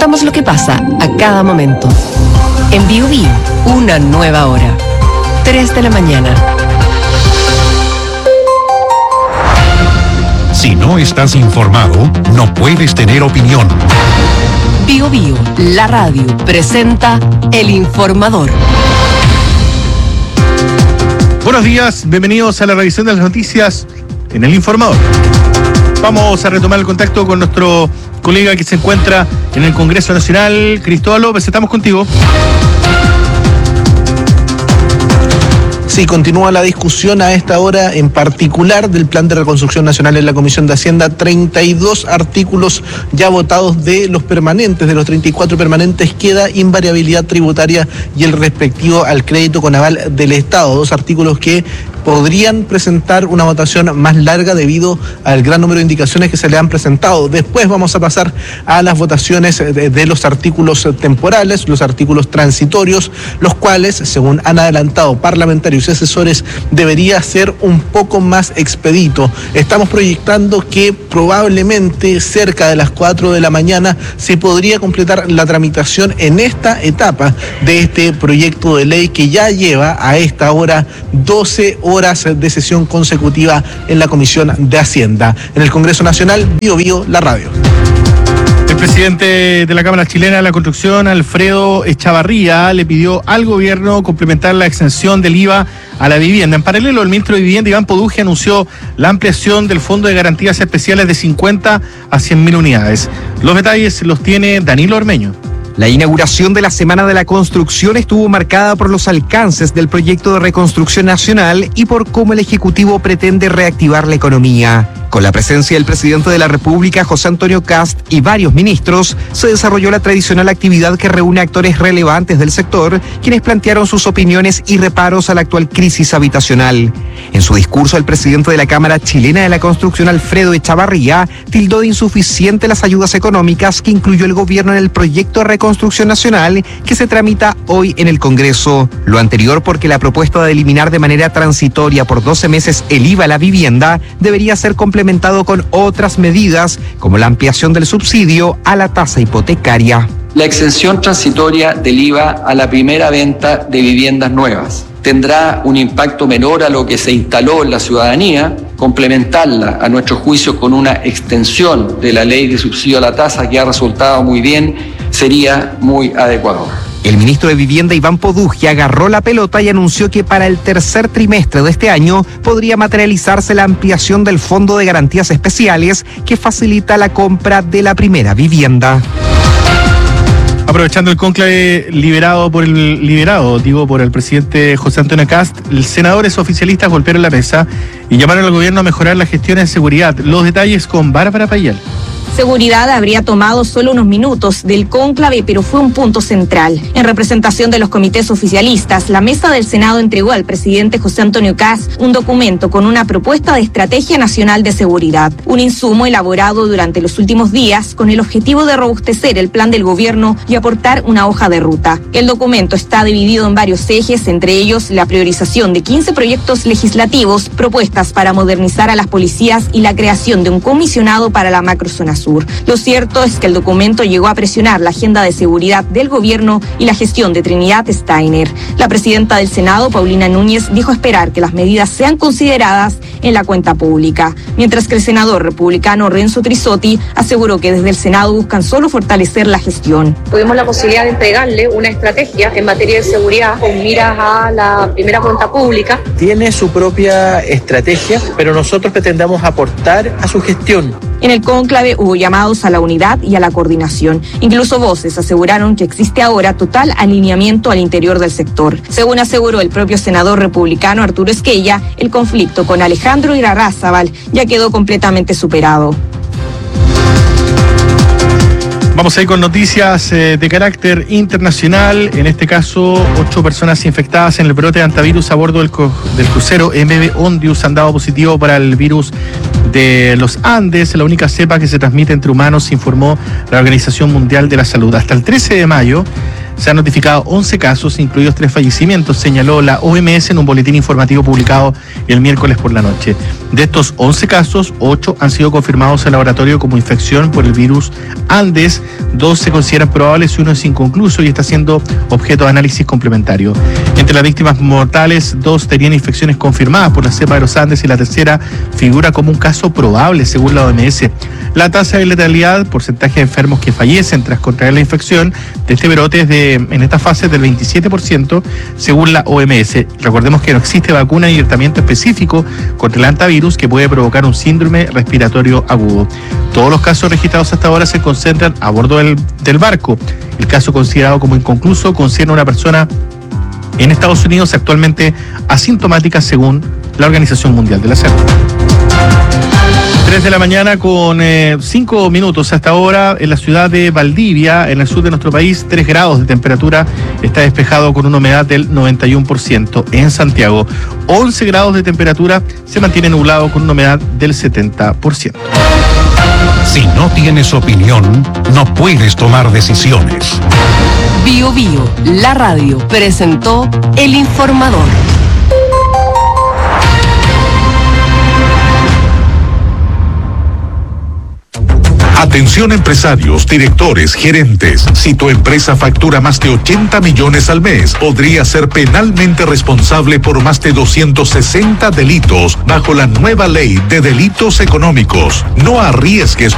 contamos lo que pasa a cada momento. En Bio-Bio, una nueva hora. 3 de la mañana. Si no estás informado, no puedes tener opinión. Bio-Bio, la radio, presenta El Informador. Buenos días, bienvenidos a la revisión de las noticias en El Informador. Vamos a retomar el contacto con nuestro colega que se encuentra en el Congreso Nacional, Cristóbal López. Estamos contigo. Sí, continúa la discusión a esta hora en particular del Plan de Reconstrucción Nacional en la Comisión de Hacienda. 32 artículos ya votados de los permanentes, de los 34 permanentes, queda invariabilidad tributaria y el respectivo al crédito con aval del Estado. 2 artículos que podrían presentar una votación más larga debido al gran número de indicaciones que se le han presentado. Después vamos a pasar a las votaciones de los artículos temporales, los artículos transitorios, los cuales, según han adelantado parlamentarios y asesores, debería ser un poco más expedito. Estamos proyectando que probablemente cerca de las 4 de la mañana se podría completar la tramitación en esta etapa de este proyecto de ley que ya lleva a esta hora 12 horas de sesión consecutiva en la Comisión de Hacienda. En el Congreso Nacional, Bio-Bio, la radio. El presidente de la Cámara Chilena de la Construcción, Alfredo Echavarría, le pidió al gobierno complementar la exención del IVA a la vivienda. En paralelo, el ministro de Vivienda, Iván Poduje, anunció la ampliación del Fondo de Garantías Especiales de 50 a 100.000 unidades. Los detalles los tiene Danilo Ormeño. La inauguración de la Semana de la Construcción estuvo marcada por los alcances del proyecto de reconstrucción nacional y por cómo el Ejecutivo pretende reactivar la economía. Con la presencia del presidente de la República, José Antonio Kast, y varios ministros, se desarrolló la tradicional actividad que reúne actores relevantes del sector, quienes plantearon sus opiniones y reparos a la actual crisis habitacional. En su discurso, el presidente de la Cámara Chilena de la Construcción, Alfredo Echavarría, tildó de insuficiente las ayudas económicas que incluyó el gobierno en el proyecto de reconstrucción nacional que se tramita hoy en el Congreso. Lo anterior porque la propuesta de eliminar de manera transitoria por 12 meses el IVA a la vivienda debería ser complementado con otras medidas como la ampliación del subsidio a la tasa hipotecaria. La exención transitoria del IVA a la primera venta de viviendas nuevas tendrá un impacto menor a lo que se instaló en la ciudadanía. Complementarla, a nuestro juicio, con una extensión de la ley de subsidio a la tasa que ha resultado muy bien, sería muy adecuado. El ministro de Vivienda, Iván Poduje, agarró la pelota y anunció que para el tercer trimestre de este año podría materializarse la ampliación del Fondo de Garantías Especiales que facilita la compra de la primera vivienda. Aprovechando el cónclave por el presidente José Antonio Kast, los senadores oficialistas golpearon la mesa y llamaron al gobierno a mejorar la gestión en seguridad. Los detalles con Bárbara Payal. Seguridad habría tomado solo unos minutos del cónclave, pero fue un punto central. En representación de los comités oficialistas, la mesa del Senado entregó al presidente José Antonio Kast un documento con una propuesta de Estrategia Nacional de Seguridad, un insumo elaborado durante los últimos días con el objetivo de robustecer el plan del gobierno y aportar una hoja de ruta. El documento está dividido en varios ejes, entre ellos la priorización de 15 proyectos legislativos, propuestas para modernizar a las policías y la creación de un comisionado para la macrozona sur. Lo cierto es que el documento llegó a presionar la agenda de seguridad del gobierno y la gestión de Trinidad Steiner. La presidenta del Senado, Paulina Núñez, dijo esperar que las medidas sean consideradas en la cuenta pública, mientras que el senador republicano Renzo Trisotti aseguró que desde el Senado buscan solo fortalecer la gestión. Tuvimos la posibilidad de entregarle una estrategia en materia de seguridad con miras a la primera cuenta pública. Tiene su propia estrategia, pero nosotros pretendamos aportar a su gestión. En el cónclave hubo llamados a la unidad y a la coordinación. Incluso voces aseguraron que existe ahora total alineamiento al interior del sector. Según aseguró el propio senador republicano Arturo Esquella, el conflicto con Alejandro Irarrázaval ya quedó completamente superado. Vamos a ir con noticias de carácter internacional. En este caso, 8 personas infectadas en el brote de antivirus a bordo del crucero MV Ondius han dado positivo para el virus de los Andes, la única cepa que se transmite entre humanos, informó la Organización Mundial de la Salud. Hasta el 13 de mayo, se han notificado 11 casos, incluidos 3 fallecimientos, señaló la OMS en un boletín informativo publicado el miércoles por la noche. De estos 11 casos, 8 han sido confirmados en laboratorio como infección por el virus Andes, 2 se consideran probables y 1 es inconcluso y está siendo objeto de análisis complementario. Entre las víctimas mortales, 2 tenían infecciones confirmadas por la cepa de los Andes y la tercera figura como un caso probable, según la OMS. La tasa de letalidad, porcentaje de enfermos que fallecen tras contraer la infección de este brote es en esta fase del 27%, según la OMS. Recordemos que no existe vacuna ni tratamiento específico contra el hantavirus que puede provocar un síndrome respiratorio agudo. Todos los casos registrados hasta ahora se concentran a bordo del barco. El caso considerado como inconcluso concierne a una persona en Estados Unidos actualmente asintomática, según la Organización Mundial de la Salud. 3 de la mañana con 5 minutos hasta ahora en la ciudad de Valdivia, en el sur de nuestro país, 3 grados de temperatura, está despejado con una humedad del 91%. En Santiago, 11 grados de temperatura, se mantiene nublado con una humedad del 70%. Si no tienes opinión, no puedes tomar decisiones. Bio Bio, la radio, presentó El Informador. Atención empresarios, directores, gerentes. Si tu empresa factura más de 80 millones al mes, podría ser penalmente responsable por más de 260 delitos bajo la nueva ley de delitos económicos. No arriesgues